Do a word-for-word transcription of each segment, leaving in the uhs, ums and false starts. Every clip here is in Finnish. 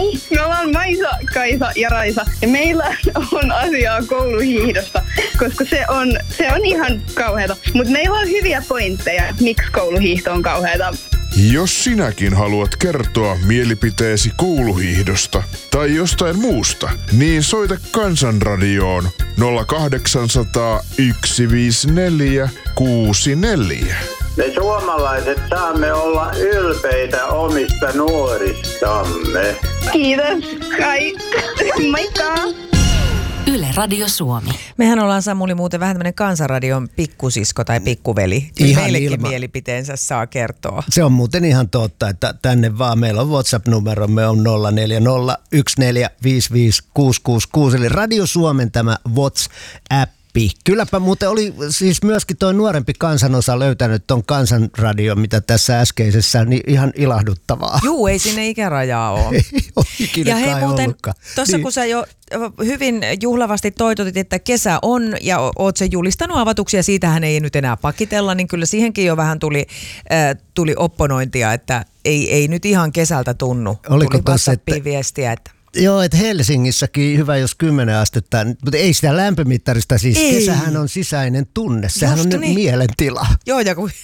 Hei, me ollaan Maisa, Kaisa ja Raisa ja meillä on asiaa kouluhiihdosta, koska se on, se on ihan kauheata. Mutta meillä on hyviä pointteja, miksi kouluhiihto on kauheata. Jos sinäkin haluat kertoa mielipiteesi kouluhiihdosta tai jostain muusta, niin soita Kansanradioon nolla kahdeksansataa yksi viisi neljä kuusi neljä. Me suomalaiset saamme olla ylpeitä omista nuoristamme. Kiitos, kai. Moikka! Yle Radio Suomi. Mehän ollaan, Samuli, muuten vähän tämmöinen Kansanradion pikkusisko tai pikkuveli. Ihan meillekin ilma. mielipiteensä saa kertoa. Se on muuten ihan totta, että tänne vaan meillä on WhatsApp-numeromme on nolla neljä nolla yksi neljä viisi viisi kuusi kuusi kuusi, eli Radio Suomen tämä WhatsApp. Kylläpä muuten oli siis myöskin tuo nuorempi kansanosa löytänyt ton Kansanradion, mitä tässä äskeisessä, niin ihan ilahduttavaa. Juu, ei sinne ikärajaa ole. Ei ole ikinä ja hei muuten, tuossa niin. kun sä jo hyvin juhlavasti toitotit, että kesä on ja oot sen julistanut avatuksia, siitähän ei nyt enää pakitella, niin kyllä siihenkin jo vähän tuli, äh, tuli opponointia, että ei, ei nyt ihan kesältä tunnu. Oliko tuli tossa, WhatsAppiin että viestiä, että joo, että Helsingissäkin hyvä, jos kymmenen astetta, mutta ei sitä lämpömittarista, siis ei. Kesähän on sisäinen tunne, sehän Just on niin. mielentila. Joo, ja, kun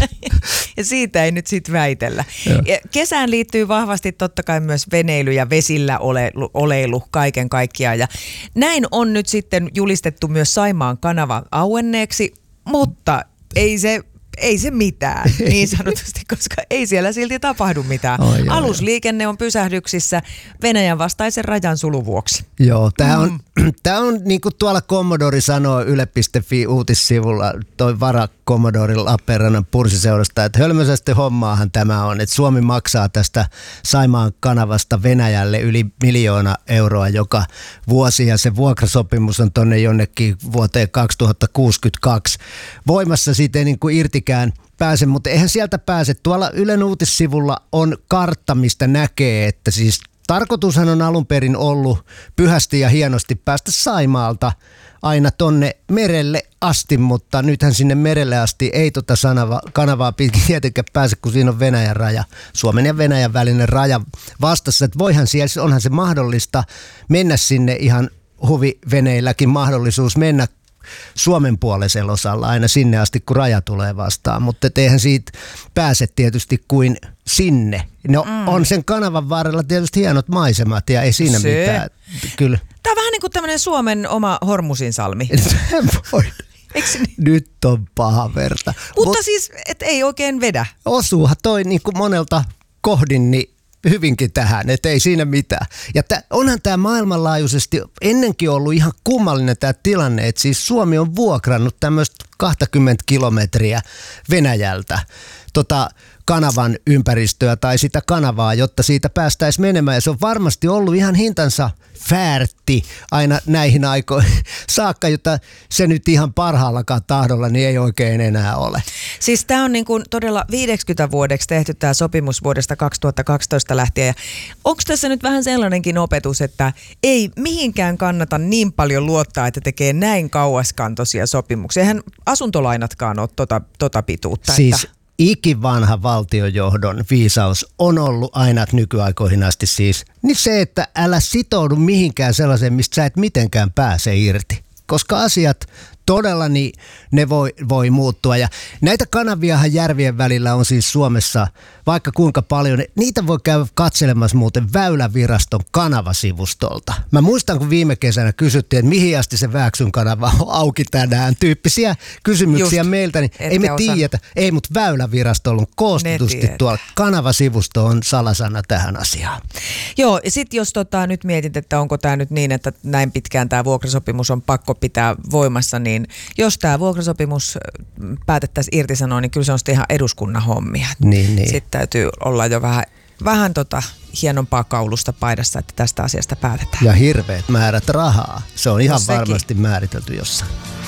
ja siitä ei nyt sitten väitellä. Ja kesään liittyy vahvasti totta kai myös veneily ja vesillä oleilu, oleilu kaiken kaikkiaan. Ja näin on nyt sitten julistettu myös Saimaan kanava auenneeksi, mutta ei se... Ei se mitään, niin sanotusti, koska ei siellä silti tapahdu mitään. Oh, joo, Alusliikenne on pysähdyksissä Venäjän vastaisen rajan sulun vuoksi. Joo, tämä on, Mm. tää on niin kuin tuolla Commodore sanoo yle piste fi uutissivulla, toi vara Commodore Lappeenrannan pursiseurasta, että hölmöisesti hommaahan tämä on, että Suomi maksaa tästä Saimaan kanavasta Venäjälle yli miljoona euroa joka vuosi, ja se vuokrasopimus on tonne jonnekin vuoteen kaksituhattakuusikymmentäkaksi voimassa, siitä ei niin kuin irtikään pääse, mutta eihän sieltä pääse. Tuolla Ylen uutissivulla on kartta, mistä näkee, että siis tarkoitushan on alun perin ollut pyhästi ja hienosti päästä Saimaalta aina tonne merelle asti, mutta nythän sinne merelle asti ei tota sanava, kanavaa pitkin tietenkään pääse, kun siinä on Venäjän raja, Suomen ja Venäjän välinen raja vastassa. Että voihan siellä, onhan se mahdollista mennä sinne ihan huviveneilläkin mahdollisuus mennä Suomen puoleisella osalla aina sinne asti, kun raja tulee vastaan, mutta eihän siitä pääse tietysti kuin sinne. No mm. on sen kanavan varrella tietysti hienot maisemat ja ei siinä Se. mitään. Kyllä. Tämä on vähän niin kuin tämmöinen Suomen oma Hormusinsalmi. Voi. Niin? Nyt on paha verta. Mutta Mut, siis, et ei oikein vedä. Osuuhan toi niin kuin monelta kohdin, niin hyvinkin tähän, että ei siinä mitään. Ja tä, onhan tämä maailmanlaajuisesti ennenkin ollut ihan kummallinen tämä tilanne, että siis Suomi on vuokrannut tämmöistä kaksikymmentä kilometriä Venäjältä tota kanavan ympäristöä tai sitä kanavaa, jotta siitä päästäisiin menemään. Ja se on varmasti ollut ihan hintansa väärti aina näihin aikoihin saakka, jota se nyt ihan parhaallakaan tahdolla niin ei oikein enää ole. Siis tämä on niin kuin todella viisikymmentä vuodeksi tehty tämä sopimus vuodesta kaksituhattakaksitoista lähtien. Ja onko tässä nyt vähän sellainenkin opetus, että ei mihinkään kannata niin paljon luottaa, että tekee näin kauaskantoisia sopimuksia. Eihän asuntolainatkaan ole tota, tota pituutta. Siis että ikivanha valtiojohdon viisaus on ollut aina nykyaikoihin asti siis, niin se, että älä sitoudu mihinkään sellaiseen, mistä sä et mitenkään pääse irti. Koska asiat todella niin ne voi, voi muuttua. Ja näitä kanaviahan järvien välillä on siis Suomessa vaikka kuinka paljon. Niitä voi käydä katselemassa muuten Väyläviraston kanavasivustolta. Mä muistan, kun viime kesänä kysyttiin, että mihin asti se Vääksyn kanava on auki tänään. Tyyppisiä kysymyksiä Just, meiltä. Niin ei me tiedetä. Ei, mutta Väylävirastolla on koostetusti tuolla. Kanavasivusto on salasana tähän asiaan. Joo, ja sitten jos tota, nyt mietit, että onko tämä nyt niin, että näin pitkään tämä vuokrasopimus on pakko pitää voimassa, niin jos tämä vuokrasopimus päätettäisiin irtisanoa, niin kyllä se on sitten ihan eduskunnan hommia. Niin, niin. Sitten täytyy olla jo vähän, vähän tota hienompaa kaulusta paidassa, että tästä asiasta päätetään. Ja hirveät määrät rahaa. Se on ihan No, varmasti määritelty jossain.